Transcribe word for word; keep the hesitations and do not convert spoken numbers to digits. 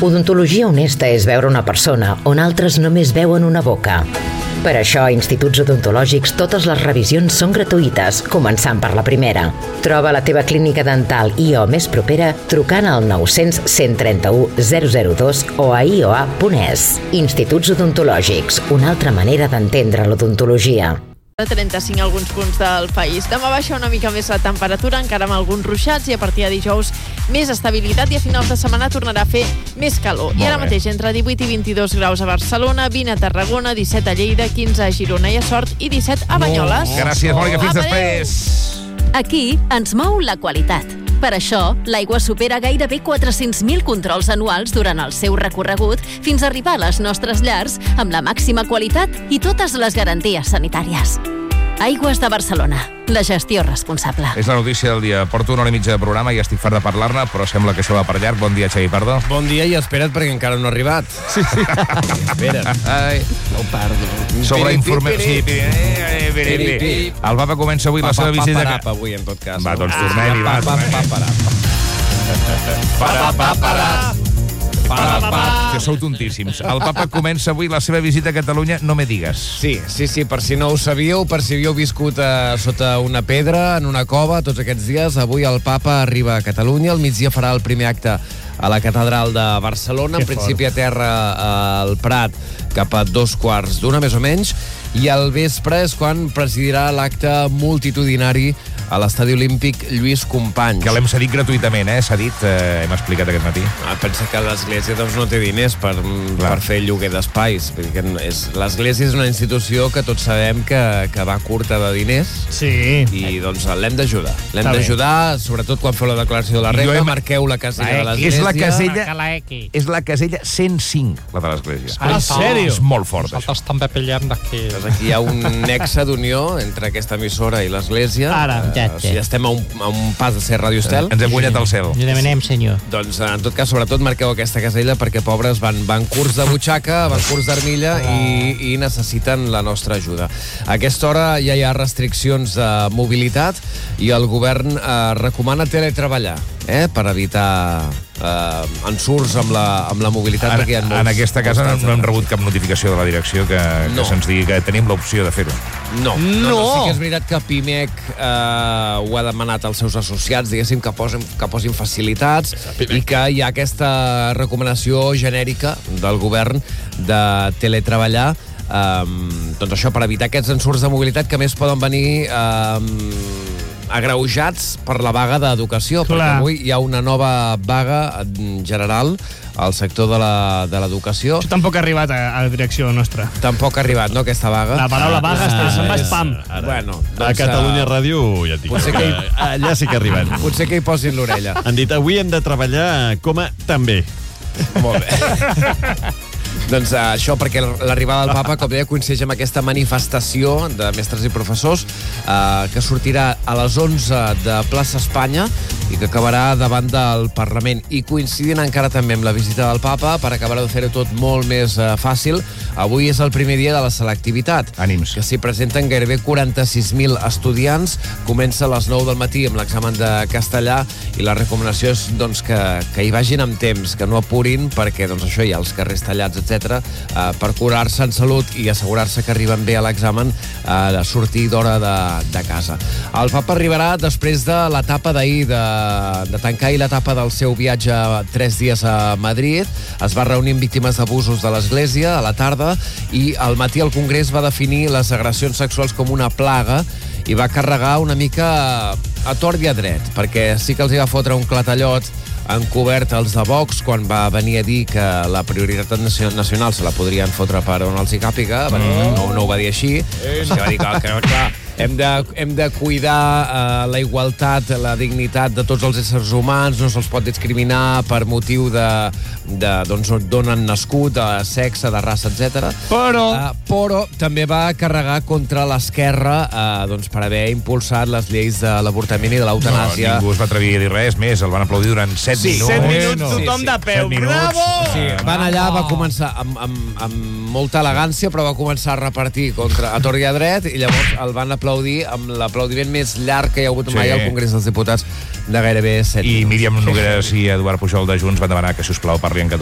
Odontologia honesta és veure una persona on altres només veuen una boca. Per això, a Instituts Odontològics totes les revisions són gratuïtes, començant per la primera. Troba la teva clínica dental I O més propera trucant al nou cents, cent trenta-u, zero zero dos o a i o a punt es. Instituts Odontològics, una altra manera d'entendre l'odontologia. trenta-cinc alguns punts del país. Demà baixa una mica més la temperatura, encara amb alguns ruixats, i a partir de dijous més estabilitat, i a finals de setmana tornarà a fer més calor. I ara mateix entre divuit i vint-i-dos graus a Barcelona, vint a Tarragona, disset a Lleida, quinze a Girona i a Sort i disset a Banyoles. Gràcies, Mònica, fins després. Aquí ens mou la qualitat. Per això, l'aigua supera gairebé quatre-cents mil controls anuals durant el seu recorregut fins a arribar a les nostres llars amb la màxima qualitat i totes les garanties sanitàries. Aigües de Barcelona, la gestió responsable. És la notícia del dia. Porto una hora i mitja de programa i estic fart de parlar-ne, però sembla que això va per llarg. Bon dia, Xavi Pardo. Bon dia i espera't perquè encara no ha arribat. Sí, sí. Espera't. Ai. No pardo. Sobre informe... Sí, el Papa comença avui la seva visita... Paparap, avui, en tot cas. Va, doncs tornem-hi, va. Paparap. Que sou tontíssims. El Papa comença avui la seva visita a Catalunya, no me digues. Sí, sí, sí, per si no ho sabíeu, per si havíeu viscut eh, sota una pedra, en una cova, tots aquests dies, avui el Papa arriba a Catalunya, al migdia farà el primer acte a la Catedral de Barcelona, en principi a terra al Prat, cap a dos quarts d'una, més o menys, i al vespre és quan presidirà l'acte multitudinari a l'Estadi Olímpic Lluís Companys. Que l'hem cedit gratuïtament, eh? S'ha dit, eh, hem explicat aquest matí. Ah, pensa que l'Església doncs, no té diners per, per fer lloguer d'espais. L'Església és una institució que tots sabem que, que va curta de diners. Sí. I doncs l'hem d'ajudar. L'hem Està d'ajudar, sobretot quan feu la declaració de la renda, hem... marqueu la casella la de És l'Església. la casella, La X. és la casella cent cinc, la de l'Església. Ah, en sèrio? És molt fort, això. Nosaltres també pillem d'aquí. Doncs aquí hi ha un nexe d'unió entre aquesta emissora i l'Església. Ara, eh, o sigui, estem a un, a un pas de ser Radio Estel. Ens hem guanyat al cel. Li demanem, senyor. Doncs, en tot cas, sobretot marqueu aquesta casella perquè, pobres, van, van curs de butxaca, van curs d'armilla i, i necessiten la nostra ajuda. A aquesta hora ja hi ha restriccions de mobilitat i el govern eh, recomana teletreballar, eh, per evitar eh, ensurts amb la, amb la mobilitat. En, perquè hi ha molts, en aquesta casa no, molts no hem rebut cap notificació de la direcció que, No. que se'ns digui que tenim l'opció de fer-ho. No, no, No. no, sí que és veritat que Pimec eh, ho ha demanat als seus associats, diguéssim, que posin, que posin facilitats i que hi ha aquesta recomanació genèrica del govern de teletreballar, eh, doncs això, per evitar aquests ensurts de mobilitat que a més poden venir eh, agreujats per la vaga d'educació, perquè avui hi ha una nova vaga general al sector de l'educació. Això tampoc ha arribat a, a la direcció nostra. Tampoc ha arribat, no, aquesta vaga? La paraula vaga ah, se'n va spam. Bueno, a Catalunya Ràdio ja et dic. Potser que hi... Allà sí que ha arribat. Potser que hi posin l'orella. Han dit, avui hem de treballar com a també. Molt bé. Doncs uh, això, perquè l'arribada del Papa, com deia, coincideix amb aquesta manifestació de mestres i professors uh, que sortirà a les onze de Plaça Espanya i que acabarà davant del Parlament. I coincidint encara també amb la visita del Papa, per acabar de fer-ho tot molt més uh, fàcil, avui és el primer dia de la selectivitat. Ànims. Que s'hi presenten gairebé quaranta-sis mil estudiants. Comença a les nou del matí amb l'examen de castellà i la recomanació és doncs, que, que hi vagin amb temps, que no apurin, perquè doncs, això hi ha els carrers tallats, etcètera, eh, per curar-se en salut i assegurar-se que arriben bé a l'examen, eh, de sortir d'hora de, de casa. El Papa arribarà després de l'etapa d'ahir, de, de tancar ahir l'etapa del seu viatge tres dies a Madrid. Es va reunir amb víctimes d'abusos de l'Església a la tarda i al matí el Congrés va definir les agressions sexuals com una plaga i va carregar una mica a tort i a dret, perquè sí que els hi va fotre un clatallot encobert als de Vox quan va venir a dir que la prioritat nacional se la podrien fotre per on els hi càpiga. Mm. No, no ho va dir així. O sigui, va dir que, que clar, hem de, hem de cuidar uh, la igualtat, la dignitat de tots els éssers humans, no se'ls pot discriminar per motiu de, de doncs, d'on han nascut, de sexe, de raça, etcètera. Però... Uh, però també va carregar contra l'esquerra uh, doncs, per haver impulsat les lleis de l'avortament i de l'eutanàsia. No, ningú es va atrevir a dir res més, el van aplaudir durant set Sí, minuts. set minuts, no. tothom Sí, sí. de peu. Bravo! Sí, van allà, va començar amb, amb, amb molta elegància, però va començar a repartir contra a tort i a dret, i llavors el van aplaudir amb l'aplaudiment més llarg que hi ha hagut mai Sí. al Congrés dels Diputats de gairebé set I minuts. Míriam Nogueras i Eduard Pujol de Junts van demanar que, si us plau, parli en català.